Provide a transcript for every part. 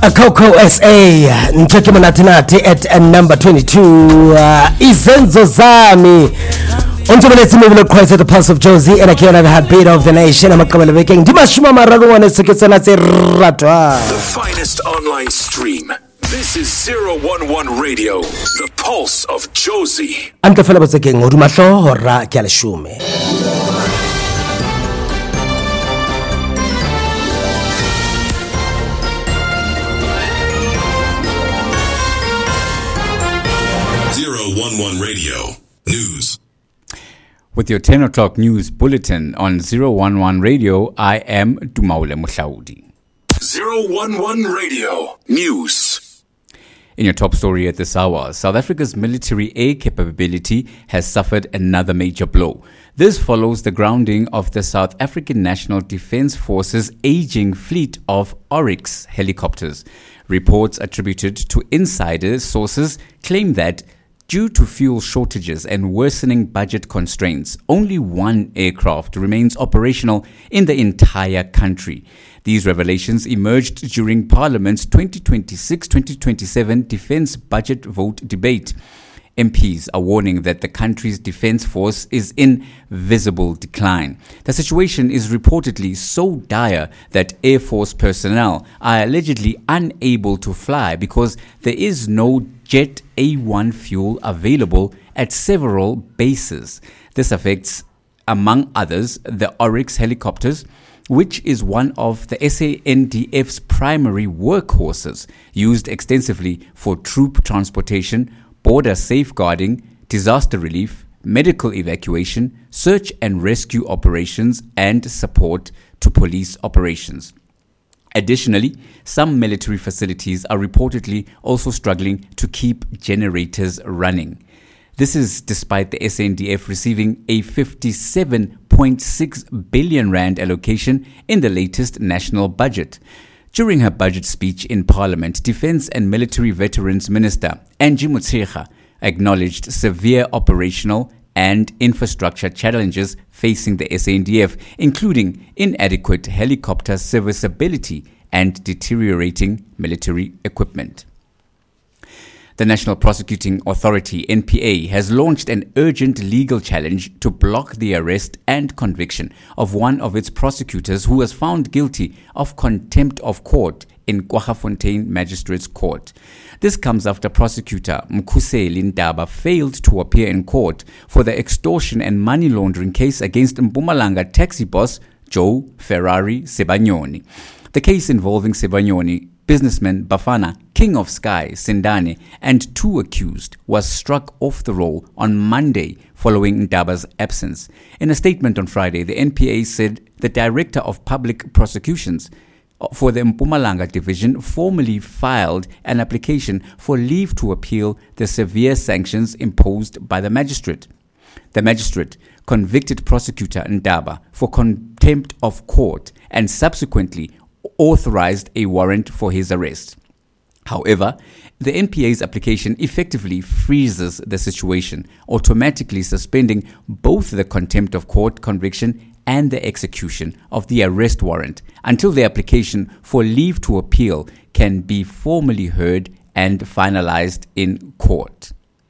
Coco SA ncheki manatinati at number 22 Izenzo Zami Untumelezi mivile Christ at the pulse of Josie and akiona the heartbeat of the nation amakabele wiki ndimashuma mararu wanesikisa na ziratwa. The finest online stream. This is 011 Radio, the pulse of Josie. Amkafela boseke ngurumahlo hora kiale shume. One Radio News. With your 10 o'clock news bulletin on 011 Radio, I am Dumaule Mushaudi. 011 Radio News. In your top story at this hour, South Africa's military air capability has suffered another major blow. This follows the grounding of the South African National Defence Force's aging fleet of Oryx helicopters. Reports attributed to insider sources claim that due to fuel shortages and worsening budget constraints, only one aircraft remains operational in the entire country. These revelations emerged during Parliament's 2026-2027 defence budget vote debate. MPs are warning that the country's defence force is in visible decline. The situation is reportedly so dire that Air Force personnel are allegedly unable to fly because there is no Jet A1 fuel available at several bases. This affects, among others, the Oryx helicopters, which is one of the SANDF's primary workhorses, used extensively for troop transportation, border safeguarding, disaster relief, medical evacuation, search and rescue operations, and support to police operations. Additionally, some military facilities are reportedly also struggling to keep generators running. This is despite the SANDF receiving a 57.6 billion rand allocation in the latest national budget. During her budget speech in Parliament, Defence and Military Veterans Minister Angie Motshekga acknowledged severe operational and infrastructure challenges facing the SANDF, including inadequate helicopter serviceability and deteriorating military equipment. The National Prosecuting Authority, NPA, has launched an urgent legal challenge to block the arrest and conviction of one of its prosecutors who was found guilty of contempt of court in Kwaggafontein Magistrates Court. This comes after prosecutor Mkhuseli Ndaba failed to appear in court for the extortion and money laundering case against Mpumalanga taxi boss Joe Ferrari Sebanyoni. The case involving Sebanyoni, businessman Bafana, King of Sky, Sindane, and two accused was struck off the roll on Monday following Ndaba's absence. In a statement on Friday, the NPA said the Director of Public Prosecutions for the Mpumalanga Division formally filed an application for leave to appeal the severe sanctions imposed by the magistrate. The magistrate convicted prosecutor Ndaba for contempt of court and subsequently authorized a warrant for his arrest. However, the NPA's application effectively freezes the situation, automatically suspending both the contempt of court conviction and the execution of the arrest warrant until the application for leave to appeal can be formally heard and finalized in court.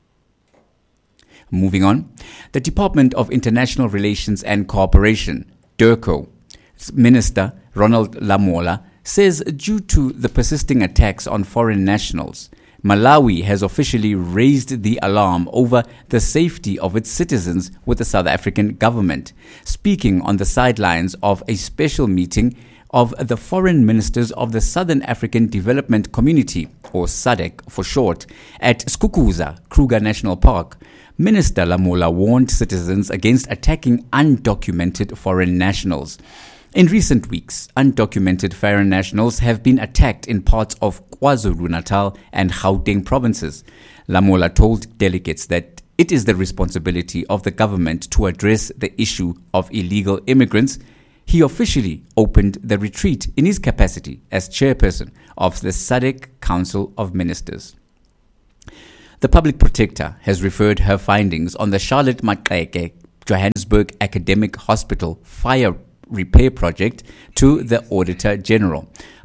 Moving on, the Department of International Relations and Cooperation, DIRCO, Minister Ronald Lamola says due to the persisting attacks on foreign nationals, Malawi has officially raised the alarm over the safety of its citizens with the South African government. Speaking on the sidelines of a special meeting of the foreign ministers of the Southern African Development Community, or SADC for short, at Skukuza, Kruger National Park, Minister Lamola warned citizens against attacking undocumented foreign nationals. In recent weeks, undocumented foreign nationals have been attacked in parts of KwaZulu-Natal and Gauteng provinces. Lamola told delegates that it is the responsibility of the government to address the issue of illegal immigrants. He officially opened the retreat in his capacity as chairperson of the SADC Council of Ministers. The Public Protector has referred her findings on the Charlotte Maxeke Johannesburg Academic Hospital fire repair project to the Auditor General.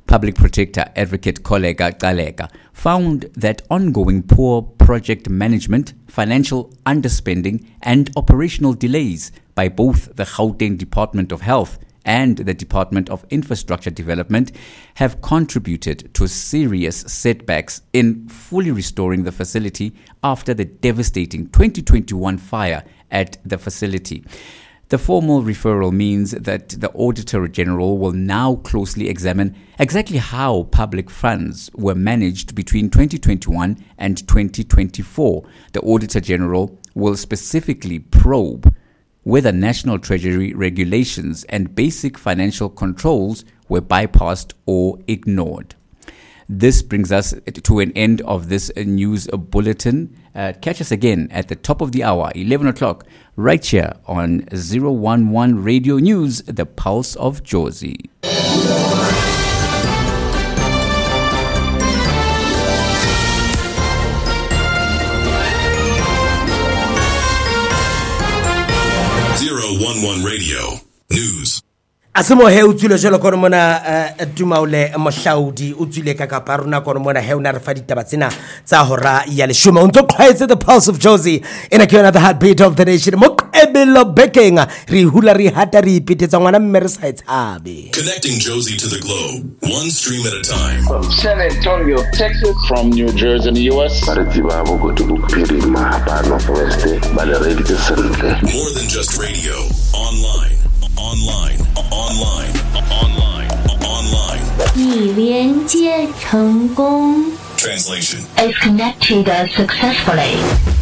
Public Protector Advocate Koleka Kaleka found that ongoing poor project management, financial underspending, and operational delays by both the Gauteng Department of Health and the Department of Infrastructure Development have contributed to serious setbacks in fully restoring the facility after the devastating 2021 fire at the facility. The formal referral means that the Auditor General will now closely examine exactly how public funds were managed between 2021 and 2024. The Auditor General will specifically probe whether National Treasury regulations and basic financial controls were bypassed or ignored. This brings us to an end of this news bulletin. Catch us again at the top of the hour, 11 o'clock, right here on 011 Radio News, the Pulse of Jozi. Radio News. Asimo he utswile jalo kono mona Dumaule Mohlaudi utswile ka ka paruna kono mona he una re fa ditaba tsena tsa hora ya leshome ntse qhaetse the Pulse of Jozi ena ke yona the heartbeat of the nation mo ebelo bekeng re hula re hata re ipetetsa ngwana mme re sa etshabe. Connecting Jozi to the globe, one stream at a time. From San Antonio, Texas, from New Jersey in the US. More than just radio, online. 已连接成功 Translation is connected successfully.